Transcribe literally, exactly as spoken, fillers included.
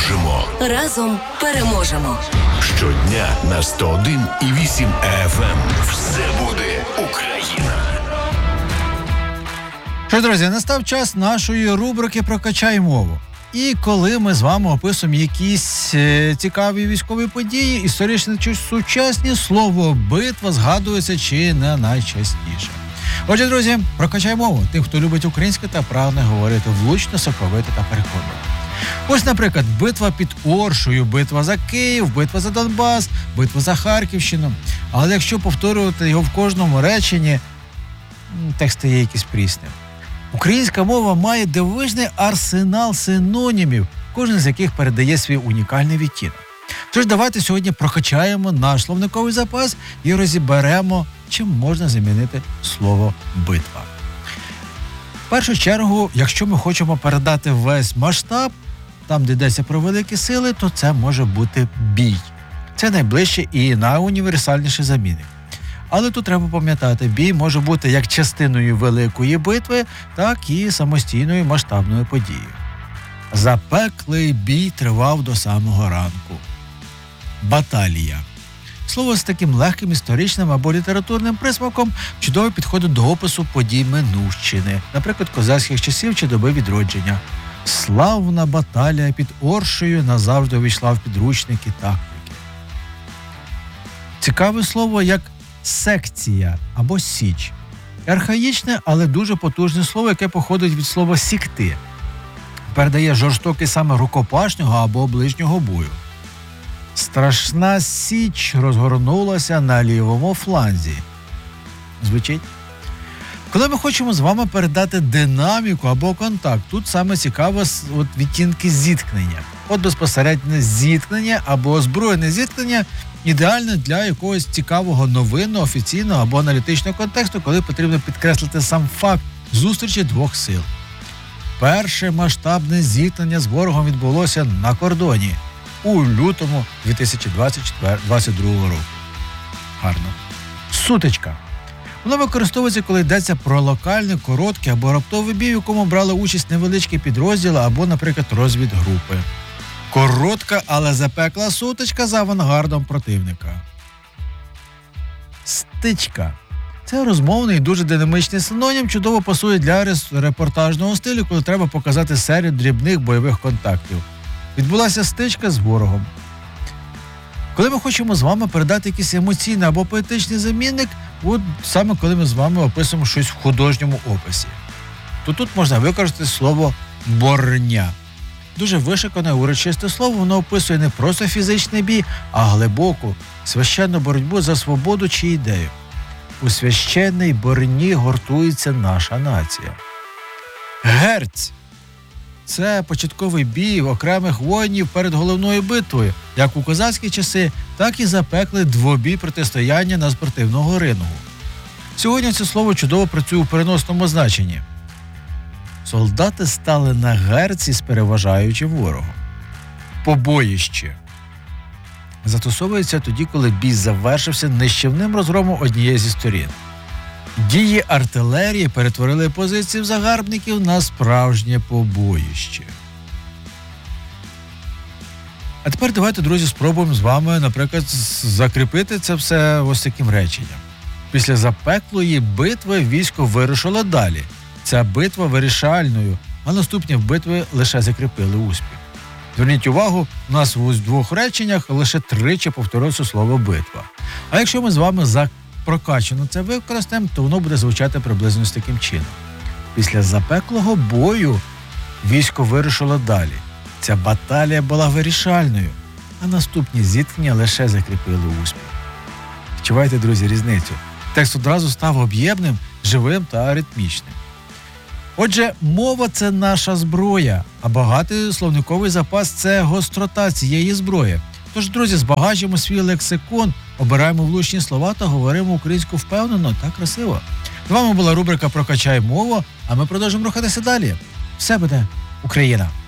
дружимо. Разом переможемо. Щодня на сто один і вісім еф ем. Все буде Україна. Що, друзі, настав час нашої рубрики «Прокачай мову». І коли ми з вами описуємо якісь е, цікаві військові події, історичні чи сучасні, слово «битва» згадується чи не найчастіше. Отже, друзі, прокачай мову тим, хто любить українське та прагне говорити влучно, соковито та переконливо. Ось, наприклад, битва під Оршею, битва за Київ, битва за Донбас, битва за Харківщину. Але якщо повторювати його в кожному реченні, текст стає якийсь прісним. Українська мова має дивовижний арсенал синонімів, кожен з яких передає свій унікальний відтінок. Тож давайте сьогодні прокачаємо наш словниковий запас і розіберемо, чим можна замінити слово «битва». В першу чергу, якщо ми хочемо передати весь масштаб, там, де йдеться про великі сили, то це може бути бій. Це найближчий і найуніверсальніший замінник. Але тут треба пам'ятати, бій може бути як частиною великої битви, так і самостійною масштабною подією. Запеклий бій тривав до самого ранку. Баталія. Слово з таким легким історичним або літературним присмаком чудово підходить до опису подій минувщини, наприклад, козацьких часів чи доби відродження. Славна баталія під Оршею назавжди увійшла в підручники тактики. Цікаве слово як секція або січ. Архаїчне, але дуже потужне слово, яке походить від слова «сікти». Передає жорстокий саме рукопашного або ближнього бою. Страшна січ розгорнулася на лівому фланзі. Звучить? Коли ми хочемо з вами передати динаміку або контакт, тут саме цікаво от, відтінки зіткнення. От безпосереднє зіткнення або озброєне зіткнення ідеальне для якогось цікавого новинного, офіційного або аналітичного контексту, коли потрібно підкреслити сам факт зустрічі двох сил. Перше масштабне зіткнення з ворогом відбулося на кордоні у лютому дві тисячі двадцять другого року. Гарно. Сутичка. Воно використовується, коли йдеться про локальний, короткий або раптовий бій, в якому брали участь невеличкі підрозділи або, наприклад, розвідгрупи. Коротка, але запекла сутичка за авангардом противника. Стичка. Це розмовний і дуже динамічний синонім, чудово пасує для репортажного стилю, коли треба показати серію дрібних бойових контактів. Відбулася стичка з ворогом. Коли ми хочемо з вами передати якийсь емоційний або поетичний замінник, от саме коли ми з вами описуємо щось в художньому описі, то тут можна використати слово «борня». Дуже вишикане, урочисте слово, воно описує не просто фізичний бій, а глибоку, священну боротьбу за свободу чи ідею. У священній борні гуртується наша нація. Герць. Це початковий бій окремих воїнів перед головною битвою, як у козацькі часи, так і запеклий двобій протистояння на спортивному рингу. Сьогодні це слово чудово працює у переносному значенні. Солдати стали на герці з переважаючим ворогом. Побоїще. Застосовується тоді, коли бій завершився нищівним розгромом однієї зі сторін. Дії артилерії перетворили позиції загарбників на справжнє побоїще. А тепер давайте, друзі, спробуємо з вами, наприклад, закріпити це все ось таким реченням. Після запеклої битви військо вирушило далі. Ця битва вирішальною, а наступні битви лише закріпили успіх. Зверніть увагу, у нас в двох реченнях лише тричі повторюється слово «битва». А якщо ми з вами за прокачано це використаємо, то воно буде звучати приблизно з таким чином. Після запеклого бою військо вирушило далі. Ця баталія була вирішальною, а наступні зіткнення лише закріпили успіх. Відчуваєте, друзі, різницю? Текст одразу став об'ємним, живим та ритмічним. Отже, мова – це наша зброя, а багатий словниковий запас – це гострота цієї зброї. Тож, друзі, збагачуємо свій лексикон, обираємо влучні слова та говоримо українську впевнено та красиво. З вами була рубрика «Прокачай мову», а ми продовжимо рухатися далі. Все буде Україна!